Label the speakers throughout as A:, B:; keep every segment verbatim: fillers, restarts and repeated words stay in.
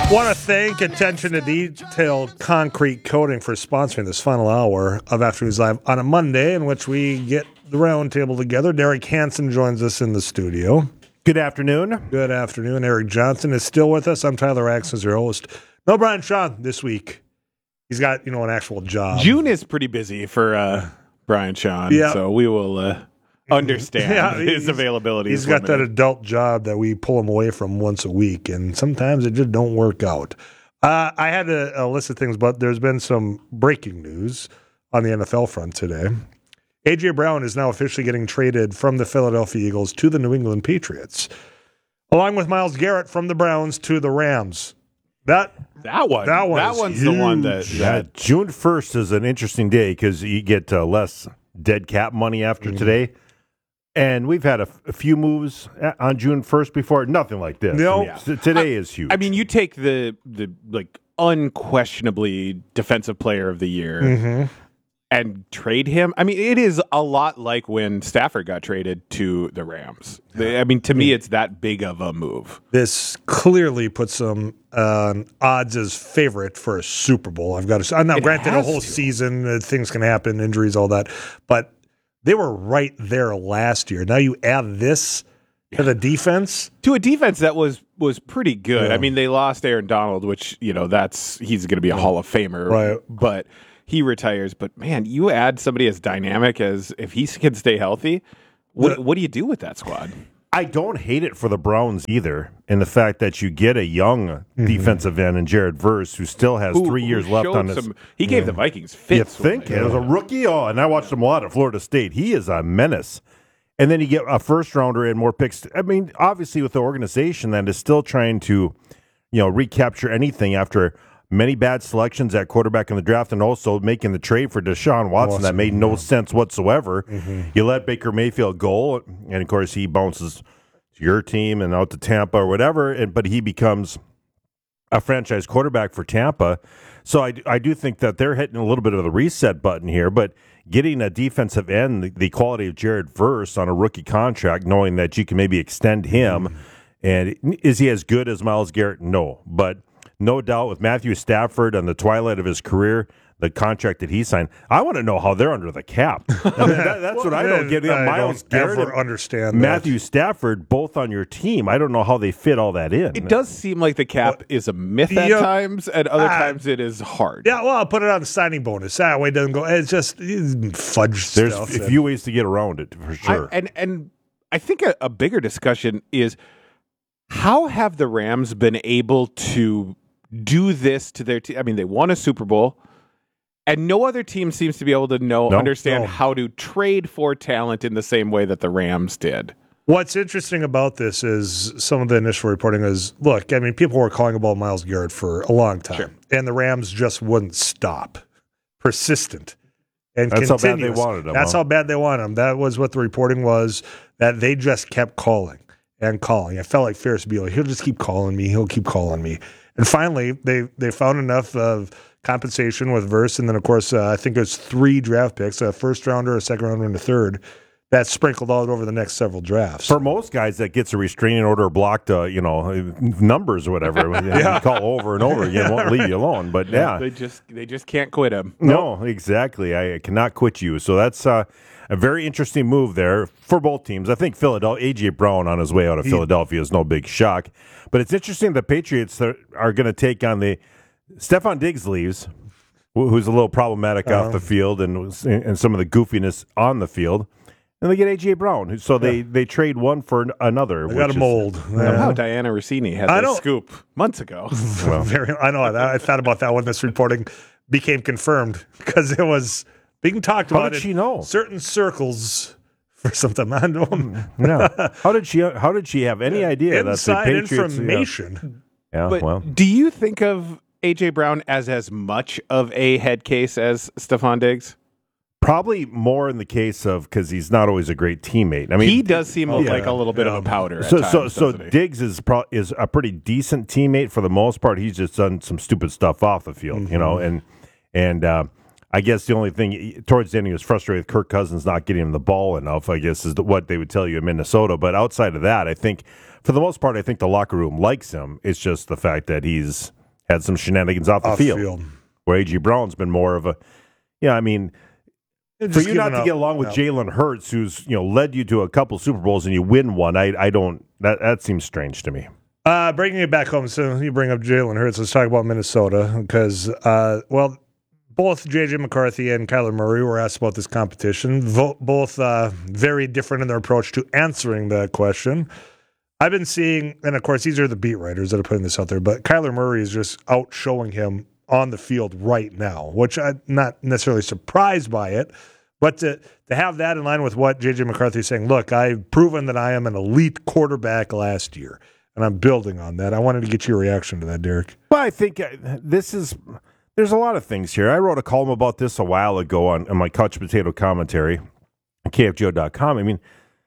A: Want to thank Attention to Detail Concrete Coating for sponsoring this final hour of Afternoons Live on a Monday, in which we get the round table together. Derek Hansen joins us in the studio.
B: Good afternoon.
A: Good afternoon. Eric Johnson is still with us. I'm Tyler Axons, your host. No Brian Shaw this week. He's got, you know, an actual job.
C: June is pretty busy for uh, Brian Shaw,
A: yeah.
C: so we will uh, understand yeah, his availability.
A: He's got that adult job that we pull him away from once a week, and sometimes it just don't work out. Uh, I had a, a list of things, but there's been some breaking news on the N F L front today. A J. Brown is now officially getting traded from the Philadelphia Eagles to the New England Patriots, along with Myles Garrett from the Browns to the Rams. That
C: that one,
A: that, one
C: that one's
A: huge.
C: the one that,
B: yeah,
C: that
B: June first is an interesting day because you get uh, less dead cap money after mm-hmm. today. And we've had a, f- a few moves on June first before. Nothing like this.
A: No,
B: yeah. Today
C: I,
B: is huge.
C: I mean, you take the the like unquestionably defensive player of the year
A: mm-hmm.
C: and trade him. I mean, it is a lot like when Stafford got traded to the Rams. I mean, to me, it's that big of a move.
A: This clearly puts them on odds as favorite for a Super Bowl. I've got to. Now,
C: it
A: granted, a whole
C: to.
A: season, uh, things can happen, injuries, all that, but they were right there last year. Now you add this to the defense.
C: To a defense that was was pretty good.
A: Yeah.
C: I mean, they lost Aaron Donald, which, you know, that's he's going to be a Hall of Famer.
A: Right.
C: But he retires. But, man, you add somebody as dynamic as if he can stay healthy, what,
A: The,
C: what do you do with that squad?
B: I don't hate it for the Browns either, in the fact that you get a young mm-hmm. defensive end in Jared Verse, who still has
C: who,
B: three
C: who
B: years left on his.
C: Some, he gave yeah. the Vikings fits.
B: You think as a rookie? Oh, and I watched him a lot at Florida State. He is a menace. And then you get a first rounder and more picks. I mean, obviously, with the organization that is still trying to, you know, recapture anything after many bad selections at quarterback in the draft, and also making the trade for Deshaun Watson awesome. that made no yeah. sense whatsoever. Mm-hmm. You let Baker Mayfield go, and of course he bounces to your team and out to Tampa or whatever, and but he becomes a franchise quarterback for Tampa. So I, I do think that they're hitting a little bit of the reset button here, but getting a defensive end, the, the quality of Jared Verse on a rookie contract, knowing that you can maybe extend him, mm-hmm. and is he as good as Myles Garrett? No, but no doubt with Matthew Stafford on the twilight of his career, the contract that he signed, I want to know how they're under the cap. I mean, that, that's well, what I don't get.
A: I
B: Myles
A: don't
B: Garrett
A: ever understand
B: Matthew
A: that.
B: Stafford, both on your team. I don't know how they fit all that in.
C: It does seem like the cap well, is a myth at yep. times, and other uh, times it is hard.
A: Yeah, well, I'll put it on the signing bonus. That way it doesn't go. It's just it's fudge
B: There's
A: stuff.
B: There's a few ways to get around it, for sure.
C: I, and, and I think a, a bigger discussion is how have the Rams been able to do this to their team? I mean, they won a Super Bowl, and no other team seems to be able to know,
B: no,
C: understand
B: no.
C: how to trade for talent in the same way that the Rams did.
A: What's interesting about this is some of the initial reporting is, look, I mean, people were calling about Myles Garrett for a long time,
C: sure.
A: and the Rams just wouldn't stop. Persistent and
B: That's
A: continuous.
B: how bad they wanted him.
A: That's
B: huh?
A: how bad they wanted him. That was what the reporting was, that they just kept calling and calling. I felt like Ferris Bueller. He'll just keep calling me. He'll keep calling me. And finally, they, they found enough of compensation with Verse, and then, of course, uh, I think it was three draft picks, a first rounder, a second rounder, and a third, that sprinkled all over the next several drafts.
B: For most guys, that gets a restraining order, blocked, uh, you know, numbers or whatever. yeah. You call over and over again, won't leave you alone. But yeah,
C: they just they just can't quit him.
B: No, nope. exactly. I cannot quit you. So that's uh, a very interesting move there for both teams. I think Philadelphia, A J. Brown on his way out of he, Philadelphia is no big shock. But it's interesting the Patriots are, are going to take on the Stephon Diggs leaves, who's a little problematic um, off the field and and some of the goofiness on the field. And they get A J. Brown, so they, yeah. they trade one for another.
A: They got a mold.
C: Somehow Diana Rossini had
A: I
C: the scoop months ago.
A: Well, Very, I know. I, I thought about that when this reporting became confirmed, because it was being talked
B: how
A: about
B: did
A: in
B: she know?
A: certain circles for something. I don't
B: yeah. How did she? How did she have any idea that the Patriots?
A: Information.
B: Yeah. yeah
C: but
B: well,
C: do you think of A J. Brown as as much of a head case as Stephon Diggs?
B: Probably more in the case of, because he's not always a great teammate. I mean,
C: he does seem
A: oh,
C: like
A: yeah,
C: a little bit
A: yeah.
C: of a powder.
B: So,
C: at times,
B: so, so
C: he?
B: Diggs is pro- is a pretty decent teammate for the most part. He's just done some stupid stuff off the field, mm-hmm. you know, and and uh, I guess the only thing towards the end he was frustrated with Kirk Cousins not getting him the ball enough. I guess is the, what they would tell you in Minnesota. But outside of that, I think for the most part, I think the locker room likes him. It's just the fact that he's had some shenanigans off the
A: Off
B: field,
A: field.
B: where A J Brown's been more of a, yeah, I mean,
A: Just
B: for you not
A: giving
B: to
A: up-
B: get along with
A: no.
B: Jalen Hurts, who's, you know, led you to a couple Super Bowls and you win one, I, I don't, that, that seems strange to me.
A: Uh, bringing it back home, so you bring up Jalen Hurts. Let's talk about Minnesota because, uh, well, both J J McCarthy and Kyler Murray were asked about this competition. Vo- both uh, very different in their approach to answering that question. I've been seeing, and of course, these are the beat writers that are putting this out there, but Kyler Murray is just out showing him on the field right now, which I'm not necessarily surprised by it. But to, to have that in line with what J J McCarthy is saying, look, I've proven that I am an elite quarterback last year, and I'm building on that. I wanted to get your reaction to that, Derek.
B: Well, I think uh, this is, there's a lot of things here. I wrote a column about this a while ago on, on my Couch Potato commentary, K F G O dot com. I mean,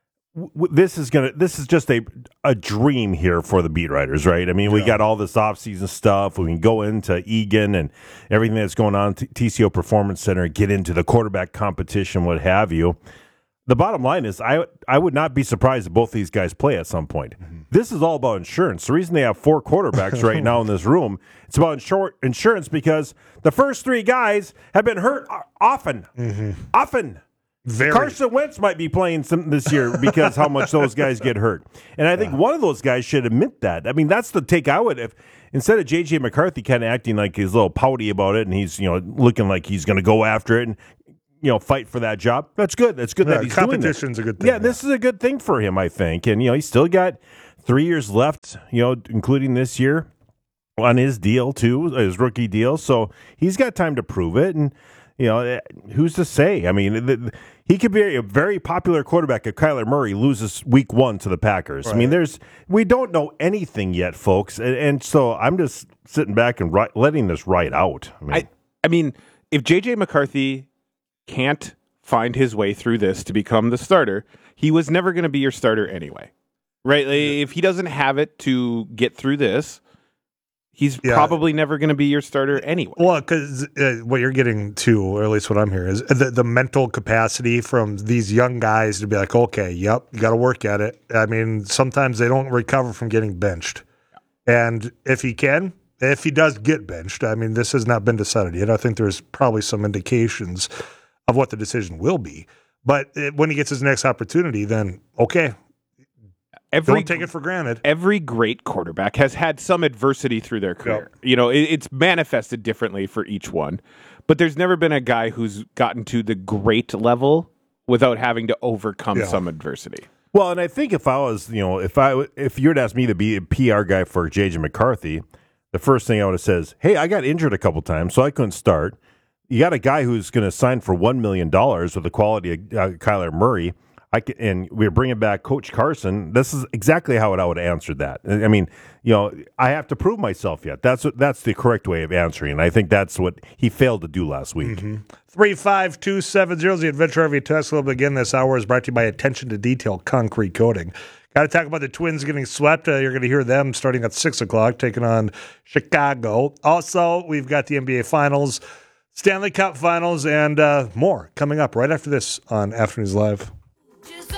B: w- this is gonna, this is just a a dream here for the beat writers, right? I mean, we
A: Yeah.
B: got all this offseason stuff. We can go into Egan and everything that's going on at T C O Performance Center, get into the quarterback competition, what have you. The bottom line is, I I would not be surprised if both these guys play at some point. Mm-hmm. This is all about insurance. The reason they have four quarterbacks right now in this room, it's about insur- insurance because the first three guys have been hurt often, mm-hmm. often.
A: Very.
B: Carson Wentz might be playing some this year because how much those guys get hurt. And I think yeah. one of those guys should admit that. I mean, that's the take I would have. Instead of J J McCarthy kind of acting like he's a little pouty about it and he's, you know, looking like he's going to go after it and, you know, fight for that job. That's good. That's good
A: Yeah,
B: that he's doing
A: competition's
B: that.
A: a good thing.
B: Yeah, this is a good thing for him, I think. And, you know, he's still got three years left, you know, including this year on his deal, too, his rookie deal. So he's got time to prove it. And, you know, who's to say? I mean, the, he could be a very popular quarterback if Kyler Murray loses week one to the Packers. Right. I mean, there's we don't know anything yet, folks. And, and so I'm just sitting back and ri- letting this ride out.
C: I mean, I, I mean if J J McCarthy can't find his way through this to become the starter, he was never going to be your starter anyway, right? Like, yeah. If he doesn't have it to get through this, he's yeah. probably never going to be your starter anyway.
A: Well, because uh, what you're getting to, or at least what I'm hearing, is the, the mental capacity from these young guys to be like, okay, yep, you got to work at it. I mean, sometimes they don't recover from getting benched. Yeah. And if he can, if he does get benched, I mean, this has not been decided yet. I think there's probably some indications of what the decision will be. But it, when he gets his next opportunity, then okay,
C: every,
A: don't take it for granted.
C: Every great quarterback has had some adversity through their career. Yep. You know, it, it's manifested differently for each one. But there's never been a guy who's gotten to the great level without having to overcome yeah. some adversity.
B: Well, and I think if I was, you know, if I if you were to ask me to be a P R guy for J J McCarthy, the first thing I would have said is, hey, I got injured a couple times, so I couldn't start. You got a guy who's going to sign for one million dollars with the quality of uh, Kyler Murray, I can, and we're bringing back Coach Carson. This is exactly how I would have answered that. I mean, you know, I have to prove myself yet. That's what, that's the correct way of answering, and I think that's what he failed to do last week.
A: Mm-hmm. three five two seven zero, the Adventure R V Test Club again this hour is brought to you by Attention to Detail Concrete Coating. Got to talk about the Twins getting swept. Uh, you're going to hear them starting at six o'clock, taking on Chicago. Also, we've got the N B A Finals, Stanley Cup Finals, and uh, more coming up right after this on Afternoons Live.
D: Just